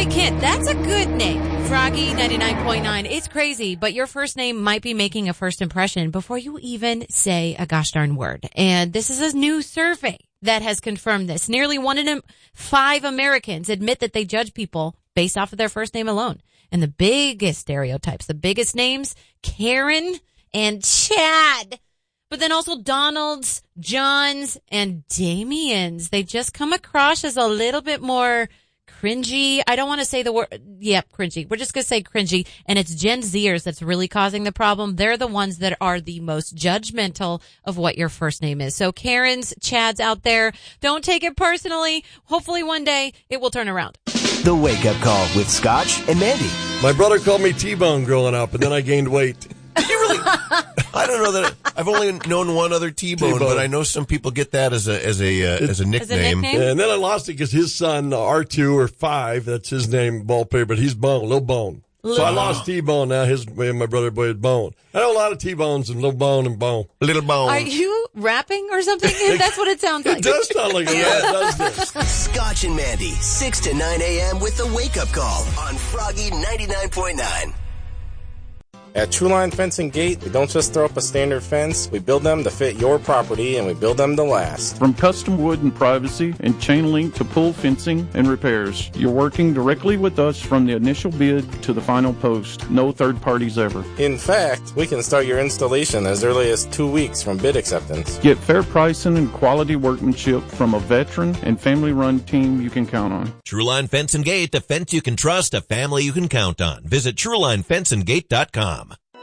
Kent, that's a good name. Froggy 99.9. It's crazy, but your first name might be making a first impression before you even say a gosh darn word. And this is a new survey that has confirmed this. Nearly 1 in 5 Americans admit that they judge people based off of their first name alone. And the biggest stereotypes, the biggest names, Karen and Chad. But then also Donalds, Johns, and Damians. They just come across as a little bit more cringy. I don't want to say the word. Yep, cringy. We're just going to say cringy. And it's Gen Zers that's really causing the problem. They're the ones that are the most judgmental of what your first name is. So Karens, Chads out there, don't take it personally. Hopefully one day it will turn around. The Wake Up Call with Scotch and Mandy. My brother called me T-Bone growing up, and then I gained weight. I don't know that I've only known one other T-Bone, but I know some people get that as a nickname. Yeah, and then I lost it because his son R2 or 5, that's his name, ball player, but he's Bone, Lil Bone. So I lost T-Bone now. My brother boy is Bone. I know a lot of T-Bones and Lil Bone and Bone. Little Bone. Are you rapping or something? That's what it sounds like. It does sound like it. Yeah, it does. Scotch and Mandy, 6 to 9 a.m. with the Wake Up Call on Froggy 99.9. At Truline Fence and Gate, we don't just throw up a standard fence, we build them to fit your property and we build them to last. From custom wood and privacy and chain link to pool fencing and repairs, you're working directly with us from the initial bid to the final post. No third parties ever. In fact, we can start your installation as early as 2 weeks from bid acceptance. Get fair pricing and quality workmanship from a veteran and family-run team you can count on. Truline Fence and Gate, the fence you can trust, a family you can count on. Visit TrulineFenceandGate.com.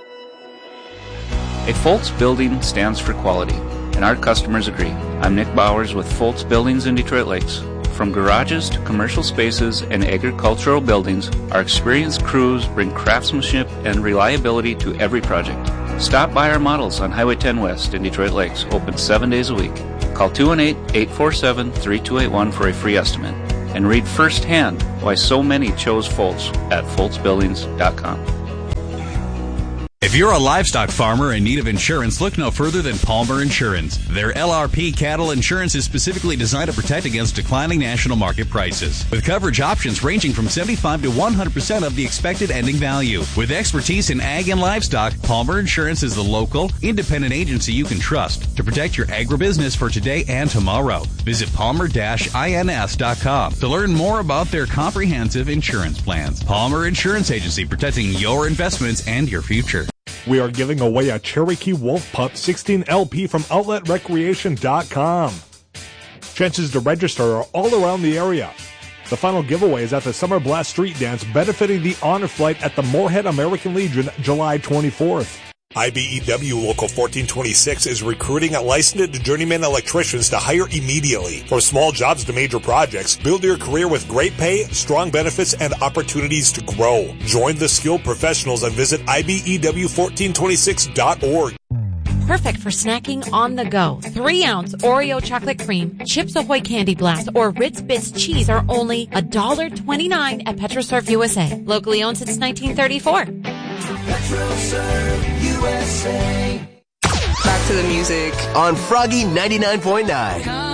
A Foltz building stands for quality, and our customers agree. I'm Nick Bowers with Foltz Buildings in Detroit Lakes. From garages to commercial spaces and agricultural buildings, our experienced crews bring craftsmanship and reliability to every project. Stop by our models on Highway 10 West in Detroit Lakes, open 7 days a week. Call 218-847-3281 for a free estimate. And read firsthand why so many chose Foltz at FoltzBuildings.com. If you're a livestock farmer in need of insurance, look no further than Palmer Insurance. Their LRP cattle insurance is specifically designed to protect against declining national market prices, with coverage options ranging from 75 to 100% of the expected ending value. With expertise in ag and livestock, Palmer Insurance is the local, independent agency you can trust to protect your agribusiness for today and tomorrow. Visit palmer-ins.com to learn more about their comprehensive insurance plans. Palmer Insurance Agency, protecting your investments and your future. We are giving away a Cherokee Wolf Pup 16 LP from OutletRecreation.com. Chances to register are all around the area. The final giveaway is at the Summer Blast Street Dance benefiting the Honor Flight at the Moorhead American Legion July 24th. IBEW Local 1426 is recruiting licensed journeyman electricians to hire immediately. From small jobs to major projects, build your career with great pay, strong benefits, and opportunities to grow. Join the skilled professionals and visit IBEW1426.org. Perfect for snacking on the go. 3-ounce Oreo chocolate cream, Chips Ahoy Candy Blast, or Ritz Bits cheese are only $1.29 at PetroServe USA. Locally owned since 1934. PetroServe USA. Back to the music on Froggy 99.9.